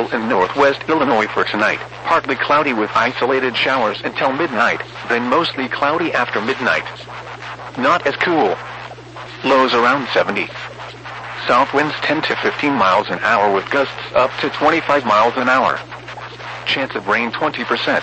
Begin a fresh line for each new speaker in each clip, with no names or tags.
central and northwest Illinois for tonight. Partly cloudy with isolated showers until midnight, then mostly cloudy after midnight. Not as cool. Lows around 70. South winds 10 to 15 miles an hour with gusts up to 25 miles an hour. Chance of rain 20%.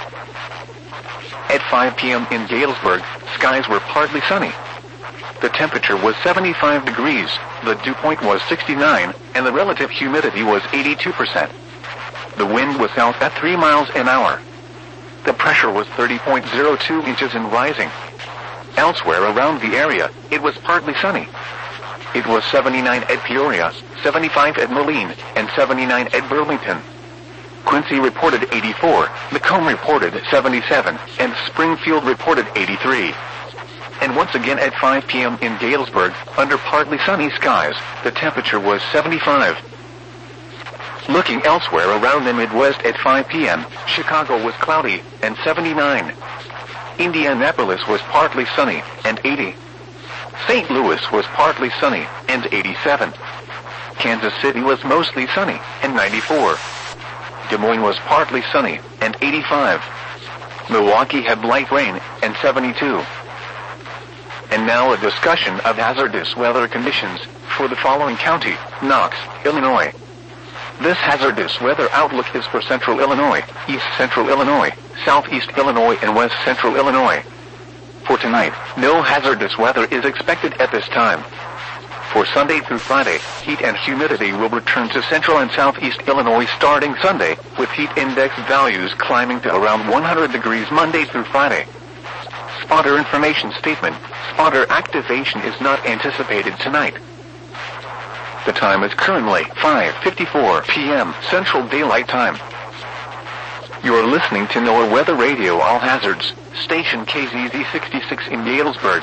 At 5 p.m. in Galesburg, skies were partly sunny. The temperature was 75 degrees, the dew point was 69, and the relative humidity was 82%. The wind was south at 3 miles an hour. The pressure was 30.02 inches and rising. Elsewhere around the area, it was partly sunny. It was 79 at Peoria, 75 at Moline, and 79 at Burlington. Quincy reported 84, Macomb reported 77, and Springfield reported 83. And once again at 5 p.m. in Galesburg, under partly sunny skies, the temperature was 75. Looking elsewhere around the Midwest at 5 p.m., Chicago was cloudy, and 79. Indianapolis was partly sunny, and 80. St. Louis was partly sunny, and 87. Kansas City was mostly sunny, and 94. Des Moines was partly sunny, and 85. Milwaukee had light rain, and 72. And now a discussion of hazardous weather conditions for the following county, Knox, Illinois. This hazardous weather outlook is for central Illinois, east central Illinois, southeast Illinois, and west central Illinois. For tonight, no hazardous weather is expected at this time. For Sunday through Friday, heat and humidity will return to central and southeast Illinois starting Sunday, with heat index values climbing to around 100 degrees Monday through Friday. Spotter information statement. Spotter activation is not anticipated tonight. The time is currently 5:54 p.m. Central Daylight Time. You're listening to NOAA Weather Radio All Hazards, station KZZ 66 in Galesburg.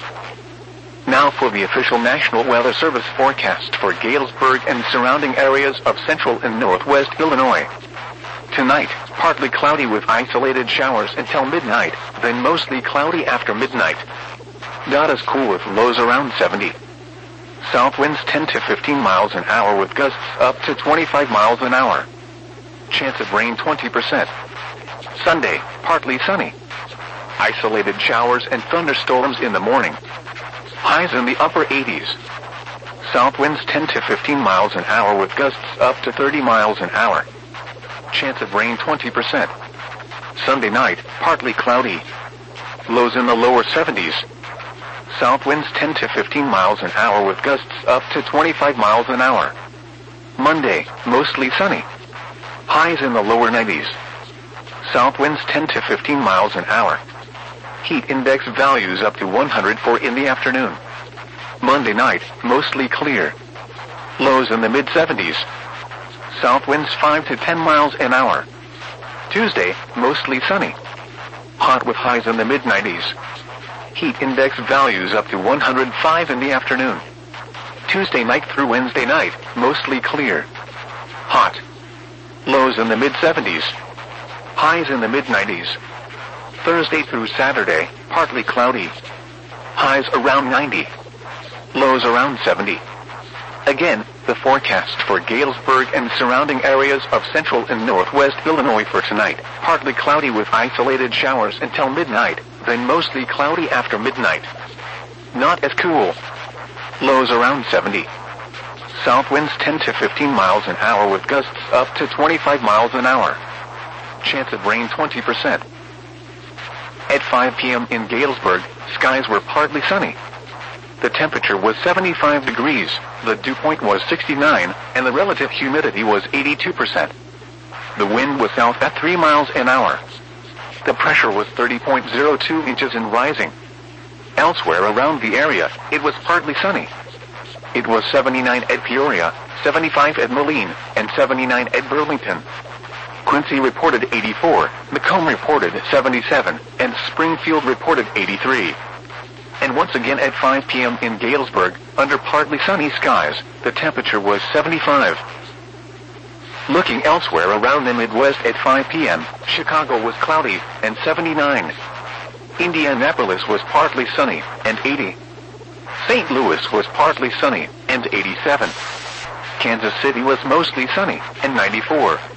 Now for the official National Weather Service forecast for Galesburg and surrounding areas of central and northwest Illinois. Tonight, partly cloudy with isolated showers until midnight, then mostly cloudy after midnight. Not as cool with lows around 70. South winds 10 to 15 miles an hour with gusts up to 25 miles an hour. Chance of rain 20%. Sunday, partly sunny. Isolated showers and thunderstorms in the morning. Highs in the upper 80s. South winds 10 to 15 miles an hour with gusts up to 30 miles an hour. Chance of rain 20%. Sunday night, partly cloudy. Lows in the lower 70s. South winds 10 to 15 miles an hour with gusts up to 25 miles an hour. Monday, mostly sunny. Highs in the lower 90s. South winds 10 to 15 miles an hour. Heat index values up to 104 in the afternoon. Monday night, mostly clear. Lows in the mid-70s. South winds 5 to 10 miles an hour. Tuesday, mostly sunny. Hot with highs in the mid-90s. Heat index values up to 105 in the afternoon. Tuesday night through Wednesday night, mostly clear. Hot. Lows in the mid-70s. Highs in the mid-90s. Thursday through Saturday, partly cloudy. Highs around 90. Lows around 70. Again, the forecast for Galesburg and surrounding areas of central and northwest Illinois for tonight. Partly cloudy with isolated showers until midnight, then mostly cloudy after midnight. Not as cool. Lows around 70. South winds 10 to 15 miles an hour with gusts up to 25 miles an hour. Chance of rain 20%. At 5 p.m. in Galesburg, skies were partly sunny. The temperature was 75 degrees, the dew point was 69, and the relative humidity was 82%. The wind was south at 3 miles an hour. The pressure was 30.02 inches and rising. Elsewhere around the area, it was partly sunny. It was 79 at Peoria, 75 at Moline, and 79 at Burlington. Quincy reported 84, Macomb reported 77, and Springfield reported 83. And once again at 5 p.m. in Galesburg, under partly sunny skies, the temperature was 75. Looking elsewhere around the Midwest at 5 p.m., Chicago was cloudy, and 79. Indianapolis was partly sunny, and 80. St. Louis was partly sunny, and 87. Kansas City was mostly sunny, and 94.